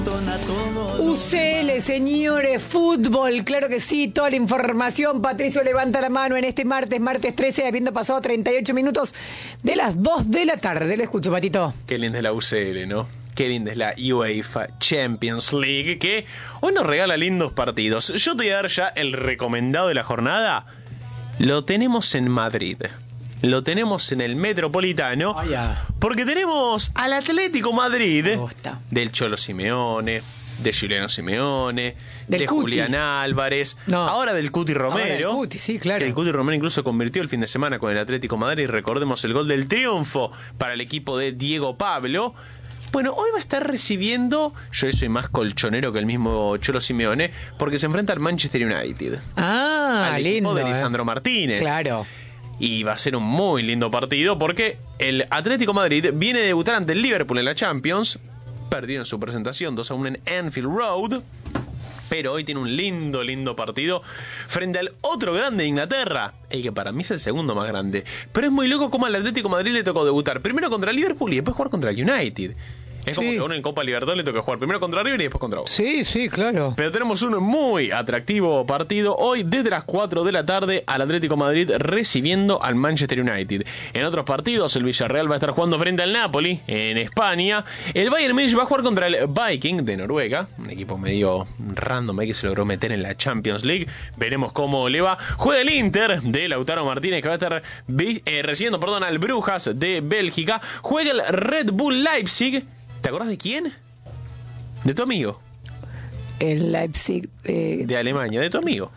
UCL, señores, fútbol, claro que sí, toda la información. Patricio levanta la mano en este martes 13, habiendo pasado 38 minutos de las 2 de la tarde. Le escucho, Patito. Qué linda es la UCL, ¿no? Qué linda es la UEFA Champions League, que hoy nos regala lindos partidos. Yo te voy a dar ya el recomendado de la jornada. Lo tenemos en Madrid. Lo tenemos en el Metropolitano. Oh, yeah. Porque tenemos al Atlético Madrid. Me gusta. Del Cholo Simeone, de Giuliano Simeone, del de Cuti. Julián Álvarez, No. ahora del Cuti Romero. Ahora del Cuti, sí, claro. Que el Cuti Romero incluso convirtió el fin de semana con el Atlético Madrid. Y recordemos el gol del triunfo para el equipo de Diego Pablo. Bueno, hoy va a estar recibiendo, yo soy más colchonero que el mismo Cholo Simeone, porque se enfrenta al Manchester United. Ah, al lindo. equipo de Lisandro Martínez. Claro. Y va a ser un muy lindo partido porque el Atlético Madrid viene a debutar ante el Liverpool en la Champions. Perdió en su presentación 2-1 en Anfield Road. Pero hoy tiene un lindo partido frente al otro grande de Inglaterra, el que para mí es el segundo más grande. Pero es muy loco cómo al Atlético Madrid le tocó debutar primero contra el Liverpool y después jugar contra el United. Es como que a uno en Copa Libertadores le toca jugar primero contra River y después contra Boca. Sí, sí, claro. Pero tenemos un muy atractivo partido hoy desde las 4 de la tarde al Atlético Madrid recibiendo al Manchester United. En otros partidos el Villarreal va a estar jugando frente al Napoli en España. El Bayern Múnich va a jugar contra el Viking de Noruega, un equipo medio random que se logró meter en la Champions League. Veremos cómo le va. Juega el Inter de Lautaro Martínez que va a estar recibiendo al Brujas de Bélgica. Juega el Red Bull Leipzig. ¿Te acordás de quién? De tu amigo. El Leipzig. De Alemania, de tu amigo.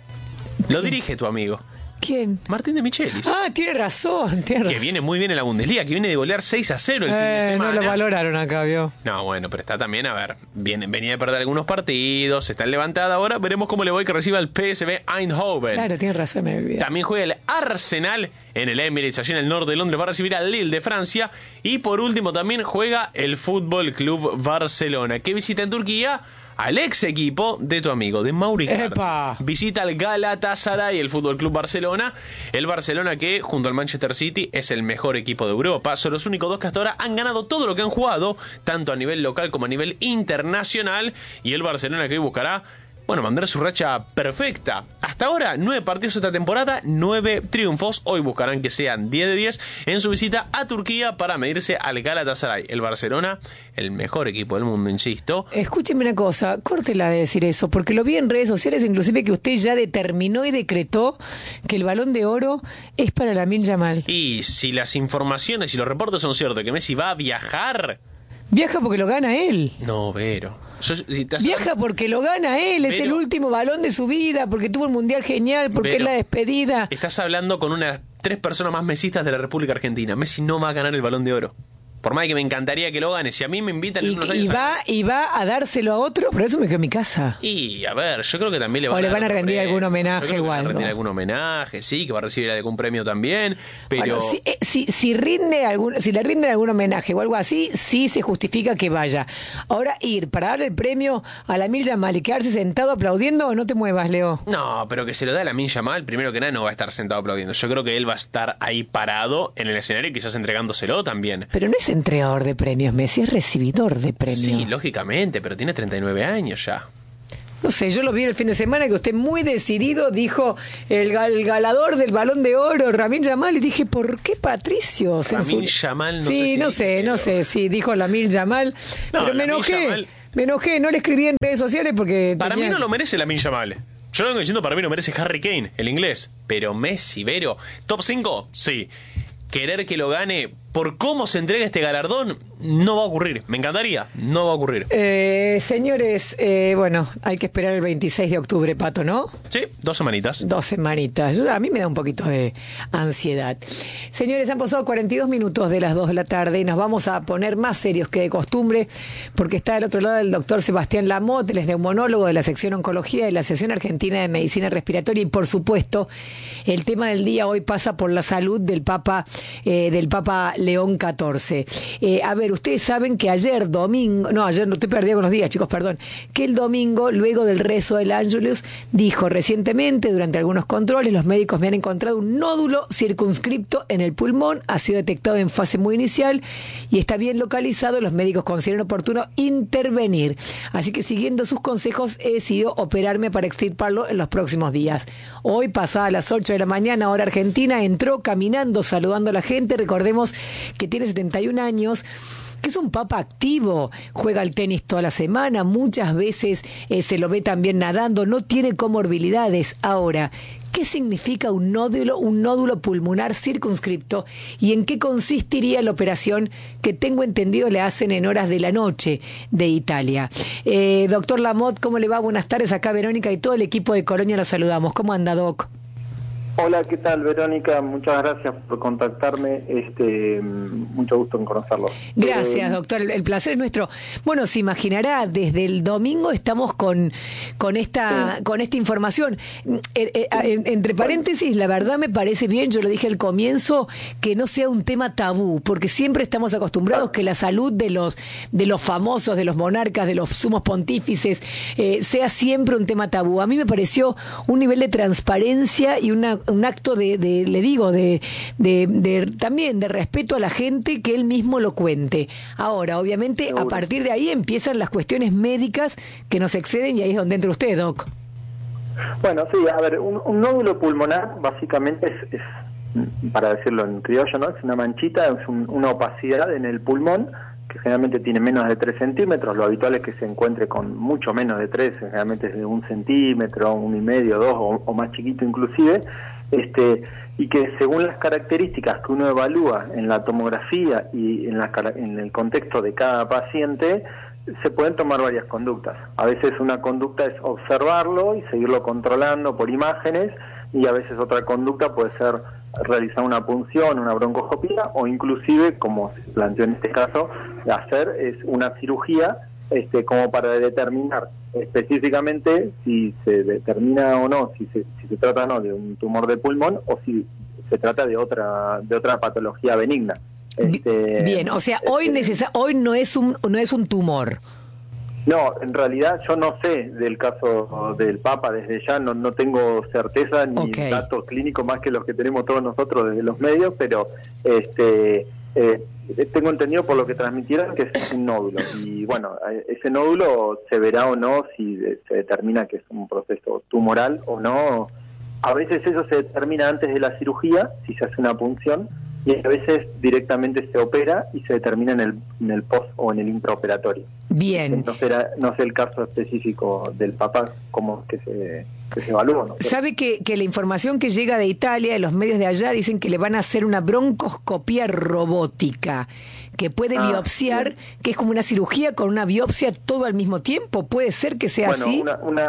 Lo dirige tu amigo. ¿Quién? Martín de Michelis. Ah, tiene razón. Que viene muy bien en la Bundesliga, que viene de golear 6-0 el fin de semana. No lo valoraron acá, vio. No, bueno, pero está también, a ver, venía de perder algunos partidos, está levantada ahora, veremos cómo le voy que reciba el PSV Eindhoven. Claro, tiene razón, me olvidé. También juega el Arsenal en el Emirates, allí en el norte de Londres, va a recibir al Lille de Francia. Y por último también juega el Fútbol Club Barcelona, que visita en Turquía al ex equipo de tu amigo, de Mauri Icardi. ¡Epa! Visita al Galatasaray, el Fútbol Club Barcelona. El Barcelona que, junto al Manchester City, es el mejor equipo de Europa. Son los únicos dos que hasta ahora han ganado todo lo que han jugado, tanto a nivel local como a nivel internacional. Y el Barcelona que hoy buscará, mandar su racha perfecta. Hasta ahora, 9 partidos esta temporada, 9 triunfos. Hoy buscarán que sean 10 de 10 en su visita a Turquía para medirse al Galatasaray. El Barcelona, el mejor equipo del mundo, insisto. Escúcheme una cosa, córtela de decir eso, porque lo vi en redes sociales, inclusive que usted ya determinó y decretó que el Balón de Oro es para Lamine Yamal. Y si las informaciones y los reportes son ciertos que Messi va a viajar... Viaja porque lo gana él. No, Vero. Viaja porque lo gana él, es el último balón de su vida, porque tuvo el Mundial genial, porque es la despedida. Estás hablando con unas 3 personas más mesistas de la República Argentina. Messi no va a ganar el Balón de Oro. Por más que me encantaría que lo gane. Si a mí me invitan en unos años... Y va a dárselo a otro, por eso me quedo en mi casa. Y, a ver, yo creo que también le o le van a rendir algún homenaje o igual. Le van a rendir algún homenaje, sí, que va a recibir algún premio también, pero... Bueno, si le rinden algún homenaje o algo así, sí se justifica que vaya. Ahora, ir para darle el premio a Lamine Yamal y quedarse sentado aplaudiendo, no te muevas, Leo. No, pero que se lo da a Lamine Yamal, primero que nada no va a estar sentado aplaudiendo. Yo creo que él va a estar ahí parado en el escenario y quizás entregándoselo también. Pero no es entregador de premios, Messi es recibidor de premios. Sí, lógicamente, pero tiene 39 años ya. No sé, yo lo vi el fin de semana que usted muy decidido dijo el galador del Balón de Oro, Lamine Yamal, y dije, ¿por qué Patricio? Lamine Yamal, no sé. No sé, sí, dijo Lamine Yamal, pero me enojé, no le escribí en redes sociales porque... Para mí no lo merece Lamine Yamal. Yo lo vengo diciendo, para mí lo merece Harry Kane, el inglés. Pero Messi, Vero, ¿top 5? Sí. Querer que lo gane por cómo se entrega este galardón no va a ocurrir. Me encantaría, no va a ocurrir. Señores, hay que esperar el 26 de octubre, Pato, ¿no? Sí, 2 semanitas. 2 semanitas. A mí me da un poquito de ansiedad. Señores, han pasado 42 minutos de las 2 de la tarde y nos vamos a poner más serios que de costumbre porque está del otro lado el doctor Sebastián Lamotte, él es neumonólogo de la sección Oncología de la Asociación Argentina de Medicina Respiratoria y, por supuesto, el tema del día hoy pasa por la salud del Papa León 14. A ver, ustedes saben que ayer no estoy perdida con los días, chicos, perdón, que el domingo, luego del rezo del Ángelus, dijo recientemente, durante algunos controles, los médicos me han encontrado un nódulo circunscripto en el pulmón, ha sido detectado en fase muy inicial y está bien localizado, los médicos consideran oportuno intervenir. Así que siguiendo sus consejos he decidido operarme para extirparlo en los próximos días. Hoy, pasada las 8 de la mañana, hora argentina, entró caminando, saludando a la gente. Recordemos que tiene 71 años, que es un papa activo, juega al tenis toda la semana, muchas veces se lo ve también nadando, no tiene comorbilidades. Ahora, ¿qué significa un nódulo pulmonar circunscripto y en qué consistiría la operación que tengo entendido le hacen en horas de la noche de Italia? Doctor Lamotte, ¿cómo le va? Buenas tardes, acá Verónica y todo el equipo de Colonia los saludamos. ¿Cómo anda, Doc? Hola, ¿qué tal, Verónica? Muchas gracias por contactarme. Mucho gusto en conocerlo. Gracias, doctor. El placer es nuestro. Bueno, se imaginará, desde el domingo estamos con esta información. Entre paréntesis, la verdad me parece bien, yo lo dije al comienzo, que no sea un tema tabú, porque siempre estamos acostumbrados que la salud de los famosos, de los monarcas, de los sumos pontífices, sea siempre un tema tabú. A mí me pareció un nivel de transparencia y un acto también de respeto a la gente, que él mismo lo cuente. Ahora, obviamente, seguro, a partir de ahí empiezan las cuestiones médicas que nos exceden y ahí es donde entra usted, Doc. Bueno, sí, a ver, un nódulo pulmonar básicamente es, para decirlo en criollo, ¿no? Es una manchita, es una opacidad en el pulmón que generalmente tiene menos de 3 centímetros. Lo habitual es que se encuentre con mucho menos de 3, generalmente es de 1 centímetro, 1,5, 2 o más chiquito inclusive. Y que según las características que uno evalúa en la tomografía y en el contexto de cada paciente, se pueden tomar varias conductas. A veces una conducta es observarlo y seguirlo controlando por imágenes, y a veces otra conducta puede ser realizar una punción, una broncoscopía, o inclusive, como se planteó en este caso, hacer es una cirugía como para determinar específicamente si se determina o no, si se trata o no de un tumor de pulmón o si se trata de otra patología benigna. Bien, o sea, hoy no es un tumor. No, en realidad yo no sé del caso del Papa desde ya, no tengo certeza ni datos clínicos más que los que tenemos todos nosotros desde los medios, pero tengo entendido por lo que transmitieron que es un nódulo, y bueno, ese nódulo se verá o no si se determina que es un proceso tumoral o no. A veces eso se determina antes de la cirugía, si se hace una punción, y a veces directamente se opera y se determina en el post o en el intraoperatorio. Bien. No sé el caso específico del Papa, cómo que se evalúa, ¿no? ¿Sabe que la información que llega de Italia, de los medios de allá, dicen que le van a hacer una broncoscopía robótica, que puede biopsiar, bien, que es como una cirugía con una biopsia todo al mismo tiempo? ¿Puede ser que sea así?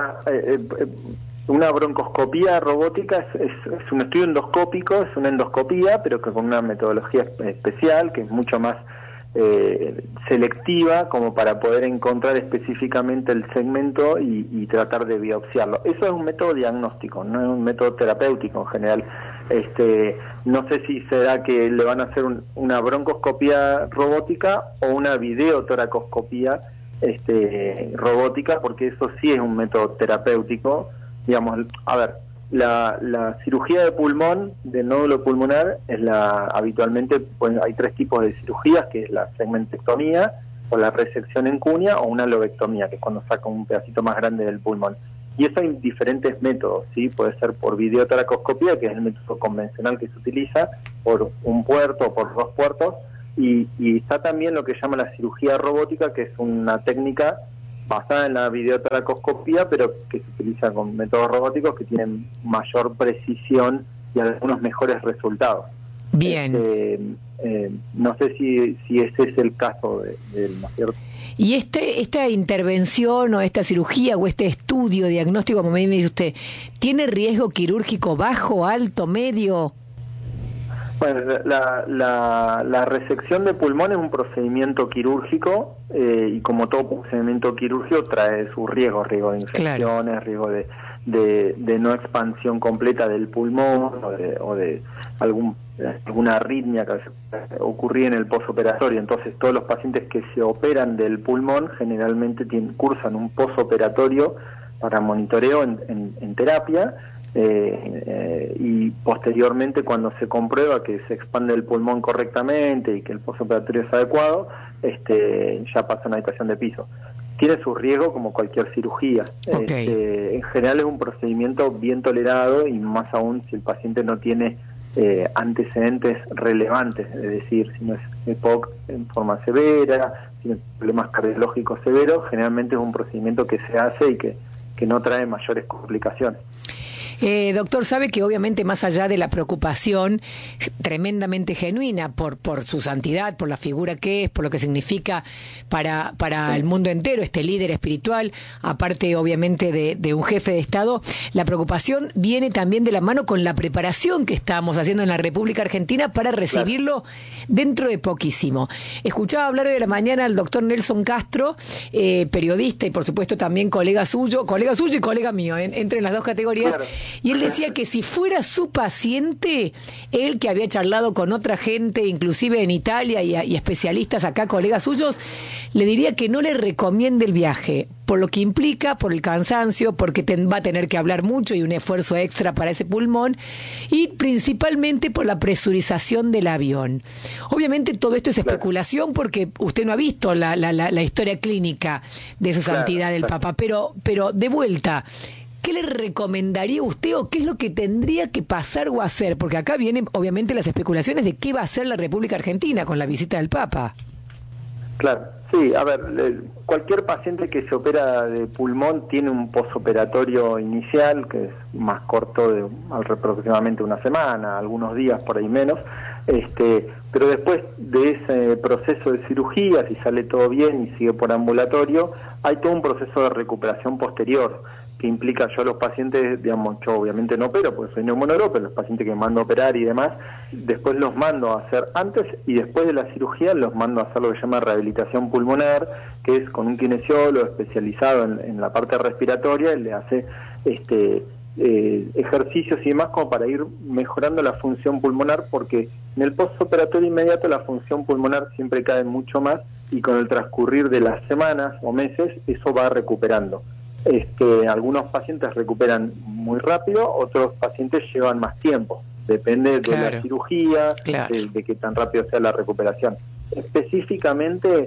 Una broncoscopía robótica es un estudio endoscópico, es una endoscopía, pero que con una metodología especial, que es mucho más selectiva, como para poder encontrar específicamente el segmento y tratar de biopsiarlo. Eso es un método diagnóstico, no es un método terapéutico en general. No sé si será que le van a hacer una broncoscopía robótica o una videotoracoscopía robótica, porque eso sí es un método terapéutico. Digamos, a ver, la cirugía de pulmón, del nódulo pulmonar, habitualmente pues, hay 3 tipos de cirugías, que es la segmentectomía, o la resección en cuña, o una lobectomía, que es cuando saca un pedacito más grande del pulmón. Y eso hay diferentes métodos, ¿sí? Puede ser por videotoracoscopía, que es el método convencional que se utiliza, por un puerto o por 2 puertos, y está también lo que llama la cirugía robótica, que es una técnica basada en la videotoracoscopía, pero que se utiliza con métodos robóticos que tienen mayor precisión y algunos mejores resultados. Bien. No sé si ese es el caso del, ¿no es cierto? Y esta intervención o esta cirugía o este estudio diagnóstico, como me dice usted, ¿tiene riesgo quirúrgico bajo, alto, medio? Bueno, la resección de pulmón es un procedimiento quirúrgico, y como todo procedimiento quirúrgico trae su riesgo de infecciones, claro, riesgo de no expansión completa del pulmón o de algún alguna arritmia que ocurría en el posoperatorio. Entonces todos los pacientes que se operan del pulmón generalmente cursan un posoperatorio para monitoreo en terapia, y posteriormente, cuando se comprueba que se expande el pulmón correctamente y que el posoperatorio es adecuado, ya pasa a una habitación de piso. Tiene su riesgo como cualquier cirugía. Okay. En general es un procedimiento bien tolerado, y más aún si el paciente no tiene antecedentes relevantes, es decir, si no es EPOC en forma severa, si no es problemas cardiológicos severos. Generalmente es un procedimiento que se hace y que no trae mayores complicaciones. Doctor, sabe que obviamente, más allá de la preocupación tremendamente genuina por su santidad, por la figura que es, por lo que significa para el mundo entero, este líder espiritual, aparte obviamente de un jefe de Estado, la preocupación viene también de la mano con la preparación que estamos haciendo en la República Argentina para recibirlo dentro de poquísimo. Escuchaba hablar hoy de la mañana al doctor Nelson Castro, periodista y por supuesto también colega suyo y colega mío, entre las dos categorías. Claro. Y él decía que si fuera su paciente, él, que había charlado con otra gente, inclusive en Italia y especialistas acá, colegas suyos, le diría que no le recomiende el viaje, por lo que implica, por el cansancio, porque va a tener que hablar mucho y un esfuerzo extra para ese pulmón, y principalmente por la presurización del avión. Obviamente todo esto es especulación, porque usted no ha visto la historia clínica de su santidad el Papa, pero de vuelta, ¿qué le recomendaría usted o qué es lo que tendría que pasar o hacer? Porque acá vienen obviamente las especulaciones de qué va a hacer la República Argentina con la visita del Papa. Claro, sí, a ver, cualquier paciente que se opera de pulmón tiene un posoperatorio inicial que es más corto, de aproximadamente una semana, algunos días por ahí menos, pero después de ese proceso de cirugía, si sale todo bien y sigue por ambulatorio, hay todo un proceso de recuperación posterior, que implica, yo a los pacientes, digamos, yo obviamente no opero porque soy neumonólogo, pero los pacientes que mando a operar y demás, después los mando a hacer antes y después de la cirugía los mando a hacer lo que se llama rehabilitación pulmonar, que es con un kinesiólogo especializado en la parte respiratoria, le hace ejercicios y demás como para ir mejorando la función pulmonar, porque en el postoperatorio inmediato la función pulmonar siempre cae mucho más, y con el transcurrir de las semanas o meses eso va recuperando. Algunos pacientes recuperan muy rápido, otros pacientes llevan más tiempo, depende de la cirugía, de qué tan rápido sea la recuperación. Específicamente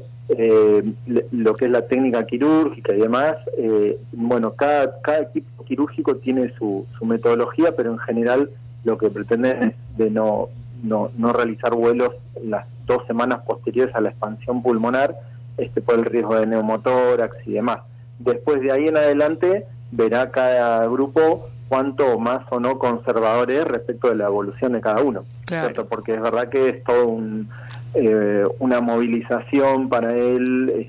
lo que es la técnica quirúrgica y demás, cada equipo quirúrgico tiene su metodología, pero en general lo que pretenden es de no realizar vuelos las 2 semanas posteriores a la expansión pulmonar, por el riesgo de neumotórax y demás. Después de ahí en adelante verá cada grupo cuánto más o no conservador es respecto de la evolución de cada uno, ¿cierto? Porque es verdad que es todo una movilización para él,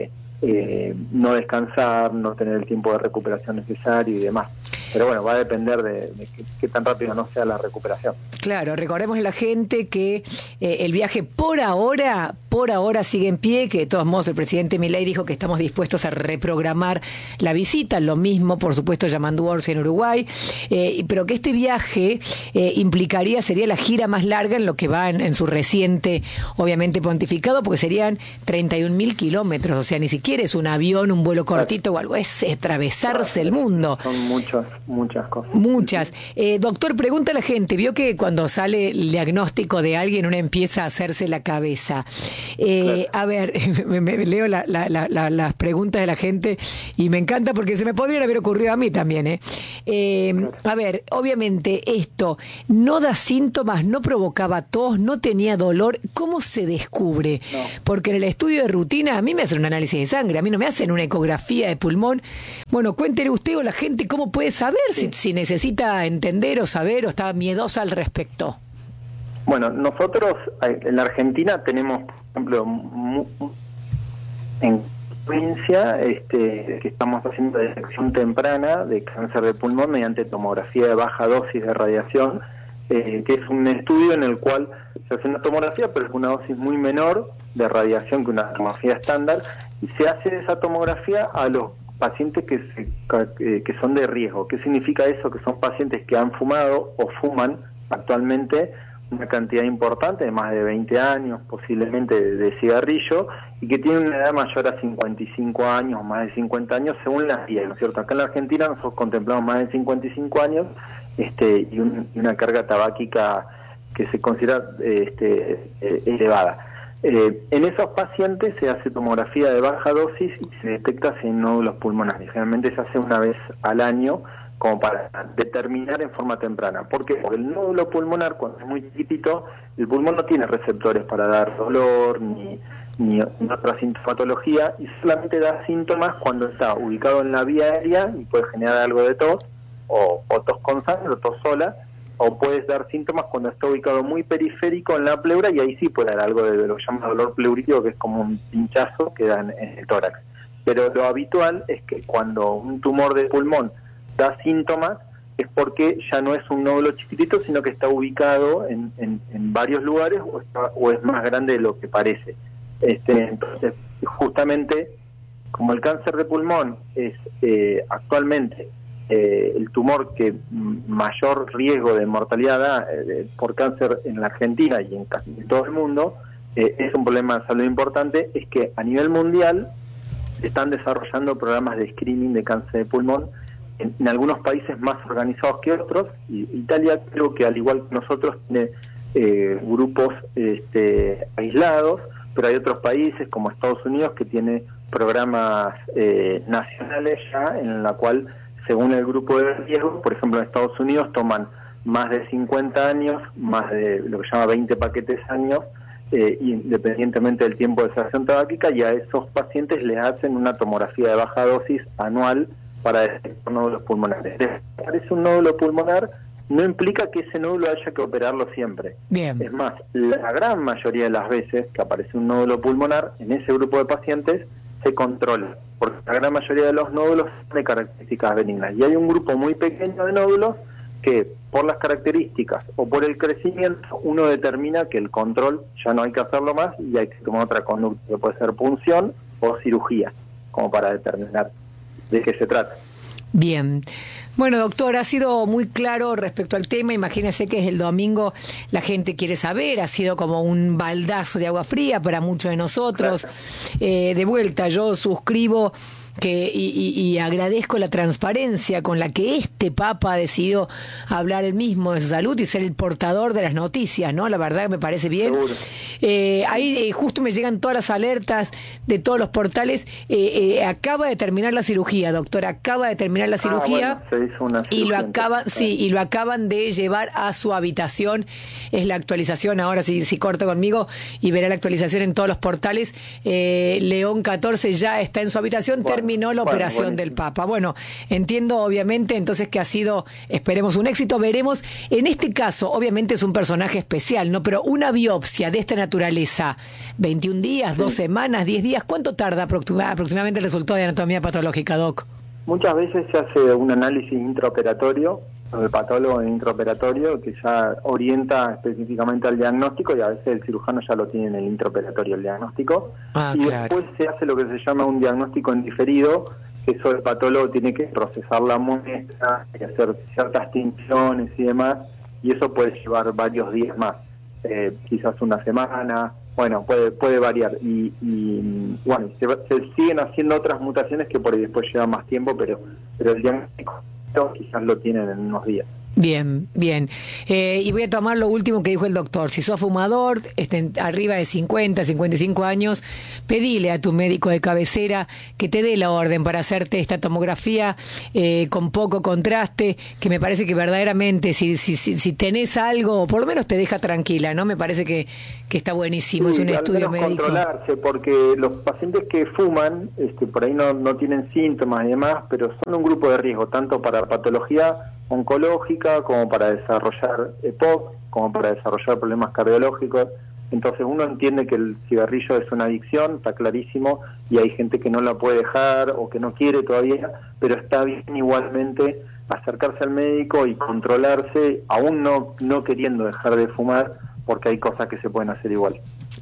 no descansar, no tener el tiempo de recuperación necesario y demás. Pero bueno, va a depender de qué tan rápido no sea la recuperación. Claro, recordemos a la gente que el viaje por ahora sigue en pie, que de todos modos el presidente Milei dijo que estamos dispuestos a reprogramar la visita, lo mismo por supuesto Yamandu Orsi en Uruguay, pero que este viaje sería la gira más larga en lo que va en su reciente, obviamente, pontificado, porque serían 31.000 kilómetros, o sea, ni siquiera es un avión, un vuelo cortito o algo, es atravesarse el mundo. Son muchas cosas. Muchas. Doctor, pregunta a la gente, vio que cuando sale el diagnóstico de alguien uno empieza a hacerse la cabeza. A ver, me leo las preguntas de la gente y me encanta porque se me podrían haber ocurrido a mí también. A ver, obviamente esto no da síntomas, no provocaba tos, no tenía dolor. ¿Cómo se descubre? No. Porque en el estudio de rutina a mí me hacen un análisis de sangre, a mí no me hacen una ecografía de pulmón. Bueno, cuéntele usted o la gente cómo puede saber si necesita entender o saber o está miedosa al respecto. Bueno, nosotros en la Argentina tenemos, por ejemplo, en provincia que estamos haciendo detección temprana de cáncer de pulmón mediante tomografía de baja dosis de radiación, que es un estudio en el cual se hace una tomografía, pero es una dosis muy menor de radiación que una tomografía estándar, y se hace esa tomografía a los pacientes que son de riesgo. ¿Qué significa eso? Que son pacientes que han fumado o fuman actualmente una cantidad importante, de más de 20 años posiblemente, de cigarrillo, y que tiene una edad mayor a 55 años, más de 50 años, según las guías, ¿no es cierto? Acá en la Argentina nosotros contemplamos más de 55 años y una carga tabáquica que se considera elevada. En esos pacientes se hace tomografía de baja dosis y se detecta si hay nódulos pulmonares. Generalmente se hace una vez al año, como para determinar en forma temprana. ¿Por qué? Porque el nódulo pulmonar, cuando es muy chiquitito, el pulmón no tiene receptores para dar dolor ni otra sintomatología, y solamente da síntomas cuando está ubicado en la vía aérea y puede generar algo de tos, o tos con sangre, o tos sola, o puedes dar síntomas cuando está ubicado muy periférico en la pleura, y ahí sí puede dar algo de lo que llama dolor pleurítico, que es como un pinchazo que da en el tórax. Pero lo habitual es que cuando un tumor de pulmón da síntomas, es porque ya no es un nódulo chiquitito, sino que está ubicado en varios lugares, o es más grande de lo que parece. Entonces, justamente, como el cáncer de pulmón es actualmente el tumor que mayor riesgo de mortalidad da por cáncer en la Argentina y en casi todo el mundo, es un problema de salud importante, es que a nivel mundial se están desarrollando programas de screening de cáncer de pulmón en algunos países más organizados que otros, y Italia creo que al igual que nosotros tiene grupos aislados, pero hay otros países como Estados Unidos que tiene programas nacionales ya, en la cual según el grupo de riesgo, por ejemplo en Estados Unidos toman más de 50 años, más de lo que se llama 20 paquetes años, independientemente del tiempo de cesación tabáquica, y a esos pacientes les hacen una tomografía de baja dosis anual para detectar nódulos pulmonares. Aparece un nódulo pulmonar, no implica que ese nódulo haya que operarlo siempre. Bien. Es más, la gran mayoría de las veces que aparece un nódulo pulmonar en ese grupo de pacientes se controla, porque la gran mayoría de los nódulos son de características benignas, y hay un grupo muy pequeño de nódulos que por las características o por el crecimiento uno determina que el control ya no hay que hacerlo más y hay que tomar otra conducta, que puede ser punción o cirugía, como para determinar de qué se trata. Bien. Bueno, doctor, ha sido muy claro respecto al tema. Imagínese que es el domingo, la gente quiere saber, ha sido como un baldazo de agua fría para muchos de nosotros. De vuelta, yo suscribo y agradezco la transparencia con la que este Papa ha decidido hablar él mismo de su salud y ser el portador de las noticias, ¿no? La verdad que me parece bien. Ahí justo me llegan todas las alertas de todos los portales. Acaba de terminar la cirugía, doctor, acaba de terminar la cirugía. Bueno, se hizo una y lo cirugía, y lo acaban de llevar a su habitación. Es la actualización ahora, si corta conmigo y verá la actualización en todos los portales. León XIV ya está en su habitación. Terminó la operación del Papa. Bueno, entiendo obviamente entonces que ha sido, esperemos, un éxito. Veremos, en este caso obviamente es un personaje especial, ¿no? Pero una biopsia de esta naturaleza, 21 días, 2 semanas, 10 días, ¿cuánto tarda aproximadamente el resultado de anatomía patológica, Doc? Muchas veces se hace un análisis intraoperatorio, el patólogo intraoperatorio, que ya orienta específicamente al diagnóstico, y a veces el cirujano ya lo tiene en el intraoperatorio el diagnóstico. Y claro, después se hace lo que se llama un diagnóstico en diferido, que eso el patólogo tiene que procesar la muestra, y hacer ciertas tinciones y demás, y eso puede llevar varios días más, quizás una semana. Bueno, puede variar, y bueno, se siguen haciendo otras mutaciones que por ahí después llevan más tiempo, pero el diagnóstico quizás lo tienen en unos días. Bien, bien. Y voy a tomar lo último que dijo el doctor. Si sos fumador, arriba de 50, 55 años, pedile a tu médico de cabecera que te dé la orden para hacerte esta tomografía con poco contraste, que me parece que verdaderamente si tenés algo, por lo menos te deja tranquila, ¿no? Me parece que está buenísimo, sí, es un estudio médico. Controlarse, porque los pacientes que fuman, por ahí no tienen síntomas y demás, pero son un grupo de riesgo, tanto para patología oncológica, como para desarrollar EPOC, como para desarrollar problemas cardiológicos. Entonces uno entiende que el cigarrillo es una adicción, está clarísimo, y hay gente que no la puede dejar o que no quiere todavía, pero está bien igualmente acercarse al médico y controlarse, aún no queriendo dejar de fumar, porque hay cosas que se pueden hacer igual.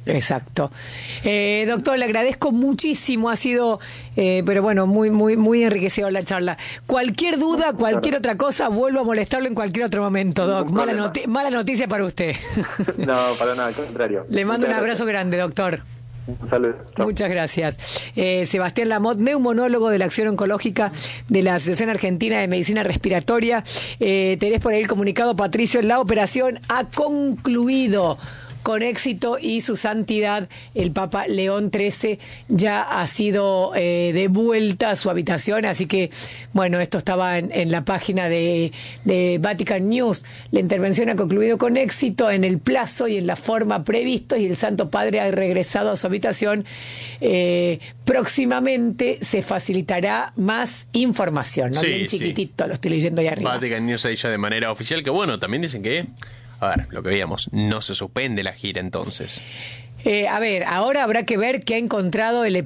Exacto. Doctor, le agradezco muchísimo, ha sido, pero bueno, muy enriquecedora la charla. Cualquier duda, cualquier otra cosa, vuelvo a molestarlo en cualquier otro momento, Doc. Mala noticia para usted. No, para nada, al contrario. Le mando un abrazo grande, doctor. Un saludo. Chau. Muchas gracias. Sebastián Lamotte, neumonólogo de la Acción Oncológica de la Asociación Argentina de Medicina Respiratoria. Tenés por ahí el comunicado, Patricio, la operación ha concluido con éxito y su santidad, el Papa León XIII, ya ha sido de vuelta a su habitación, así que, bueno, esto estaba en la página de Vatican News. La intervención ha concluido con éxito en el plazo y en la forma previstos y el Santo Padre ha regresado a su habitación. Próximamente se facilitará más información, ¿no? Sí, Bien chiquitito, lo estoy leyendo ahí arriba. Vatican News ahí ya de manera oficial, que bueno, también dicen que... A ver, lo que veíamos, no se suspende la gira entonces. A ver, ahora habrá que ver qué ha encontrado qué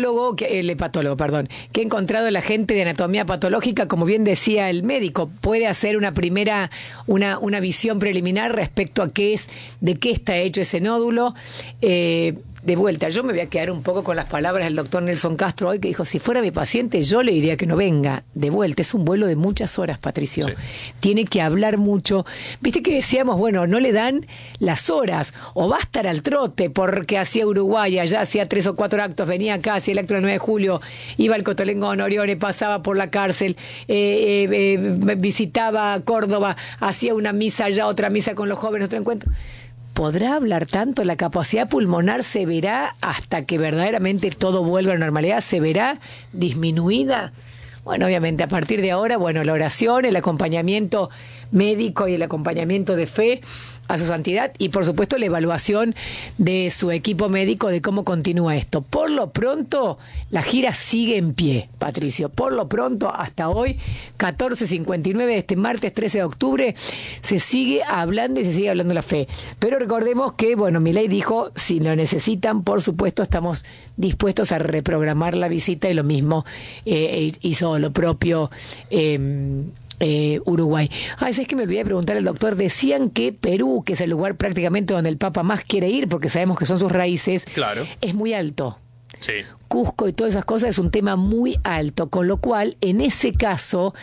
ha encontrado el agente de anatomía patológica, como bien decía el médico. Puede hacer una visión preliminar respecto a de qué está hecho ese nódulo. De vuelta, yo me voy a quedar un poco con las palabras del doctor Nelson Castro hoy, que dijo, si fuera mi paciente yo le diría que no venga. De vuelta, es un vuelo de muchas horas, Patricio. Sí. Tiene que hablar mucho. Viste que decíamos, bueno, no le dan las horas, o va a estar al trote, porque hacía Uruguay, allá hacía 3 o 4 actos, venía acá, hacía el acto del 9 de julio, iba al Cotolengo Honorione, pasaba por la cárcel, visitaba Córdoba, hacía una misa allá, otra misa con los jóvenes, otro encuentro. ¿Podrá hablar tanto? ¿La capacidad pulmonar se verá hasta que verdaderamente todo vuelva a la normalidad? ¿Se verá disminuida? Bueno, obviamente a partir de ahora, bueno, la oración, el acompañamiento médico y el acompañamiento de fe a su santidad y por supuesto la evaluación de su equipo médico de cómo continúa esto. Por lo pronto, la gira sigue en pie, Patricio. Por lo pronto, hasta hoy, 14:59, este martes 13 de octubre, se sigue hablando y se sigue hablando de la fe. Pero recordemos que, bueno, Milei dijo, si lo necesitan, por supuesto, estamos dispuestos a reprogramar la visita y lo mismo hizo lo propio Uruguay. Es que me olvidé de preguntar al doctor, decían que Perú, que es el lugar prácticamente donde el Papa más quiere ir, porque sabemos que son sus raíces, claro, es muy alto. Sí. Cusco y todas esas cosas es un tema muy alto, con lo cual, en ese caso,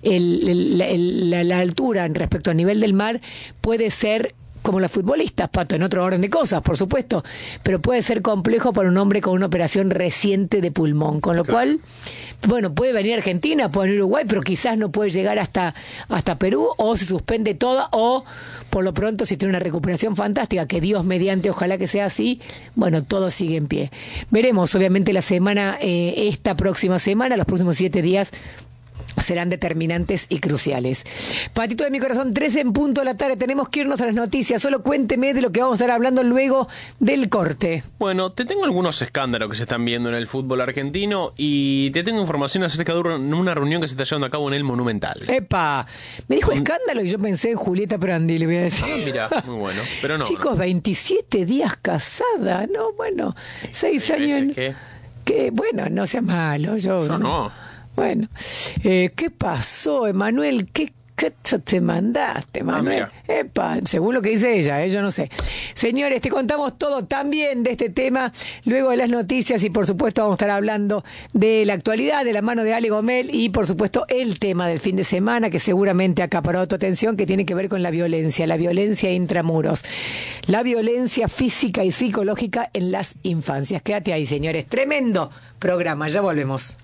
la altura respecto al nivel del mar puede ser como los futbolistas, Pato, en otro orden de cosas, por supuesto, pero puede ser complejo para un hombre con una operación reciente de pulmón, con lo cual, bueno, puede venir a Argentina, puede venir a Uruguay, pero quizás no puede llegar hasta Perú, o se suspende toda, o por lo pronto, si tiene una recuperación fantástica, que Dios mediante, ojalá que sea así, bueno, todo sigue en pie. Veremos, obviamente, la semana, esta próxima semana, los próximos 7 días, serán determinantes y cruciales. Patito de mi corazón, 13 en punto de la tarde, tenemos que irnos a las noticias. Solo cuénteme de lo que vamos a estar hablando luego del corte. Bueno, te tengo algunos escándalos que se están viendo en el fútbol argentino y te tengo información acerca de una reunión que se está llevando a cabo en el Monumental. ¡Epa! Me dijo escándalo y yo pensé en Julieta Prandi, le voy a decir. Mira, muy bueno, pero no. Chicos, 27 días casada, ¿no? Bueno, 6 años. Que bueno, no sea malo. Yo no. Bueno, ¿qué pasó, Emanuel? ¿Qué te mandaste, Manuel? Epa, según lo que dice ella, yo no sé. Señores, te contamos todo también de este tema, luego de las noticias y por supuesto vamos a estar hablando de la actualidad de la mano de Ale Gomel y por supuesto el tema del fin de semana que seguramente ha acaparado tu atención, que tiene que ver con la violencia intramuros, la violencia física y psicológica en las infancias. Quédate ahí, señores, tremendo programa, ya volvemos.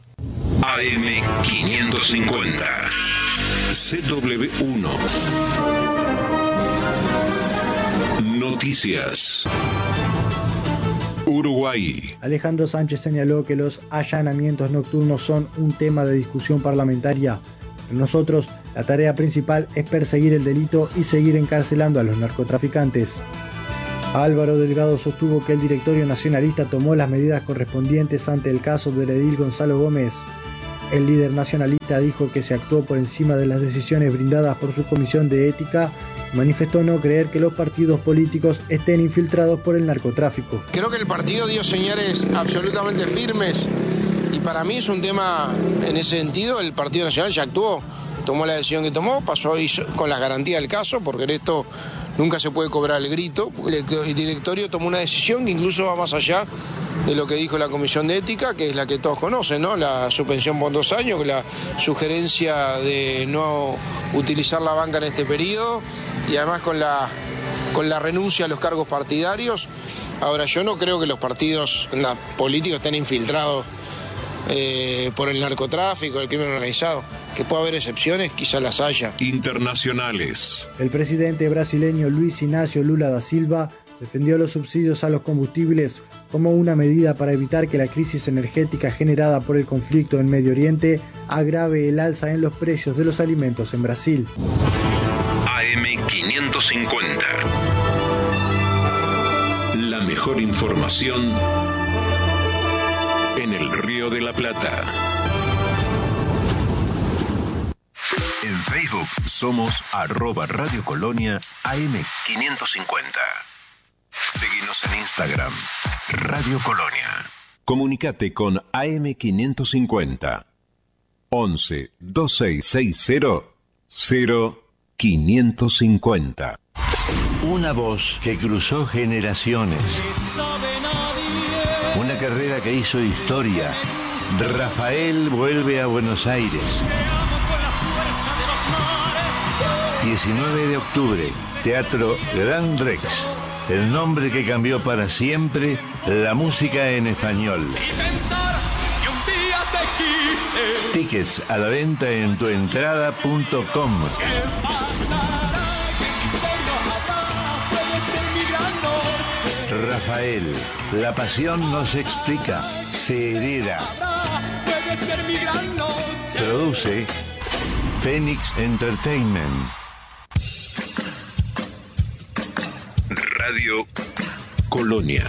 AM550 CW1 Noticias. Uruguay. Alejandro Sánchez señaló que los allanamientos nocturnos son un tema de discusión parlamentaria. Para nosotros, la tarea principal es perseguir el delito y seguir encarcelando a los narcotraficantes. Álvaro Delgado sostuvo que el directorio nacionalista tomó las medidas correspondientes ante el caso del edil Gonzalo Gómez. El líder nacionalista dijo que se actuó por encima de las decisiones brindadas por su comisión de ética y manifestó no creer que los partidos políticos estén infiltrados por el narcotráfico. Creo que el partido dio señales absolutamente firmes y para mí es un tema, en ese sentido, el Partido Nacional ya actuó, tomó la decisión que tomó, pasó con la garantía del caso, porque en esto nunca se puede cobrar el grito. El directorio tomó una decisión que incluso va más allá de lo que dijo la Comisión de Ética, que es la que todos conocen, ¿no? La suspensión por 2 años, la sugerencia de no utilizar la banca en este periodo y además con la renuncia a los cargos partidarios. Ahora, yo no creo que los partidos políticos estén infiltrados por el narcotráfico, el crimen organizado. Que pueda haber excepciones, quizás las haya. Internacionales. El presidente brasileño Luis Inácio Lula da Silva defendió los subsidios a los combustibles como una medida para evitar que la crisis energética generada por el conflicto en Medio Oriente agrave el alza en los precios de los alimentos en Brasil. AM550. La mejor información en el Río de la Plata. En Facebook somos @Radio Colonia AM550. Seguinos en Instagram, Radio Colonia. Comunicate con AM550. 11 2660 0550. Una voz que cruzó generaciones. Una carrera que hizo historia. Rafael vuelve a Buenos Aires. 19 de octubre, Teatro Gran Rex. El nombre que cambió para siempre la música en español. Tickets a la venta en tuentrada.com. Rafael, la pasión no se explica, se hereda. Produce Phoenix Entertainment. Radio Colonia.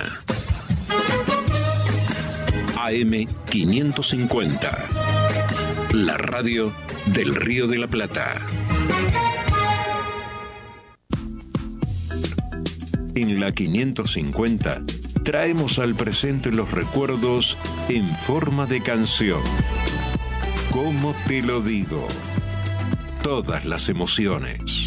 AM550. La radio del Río de la Plata. En la 550 traemos al presente los recuerdos en forma de canción. ¿Cómo te lo digo? Todas las emociones.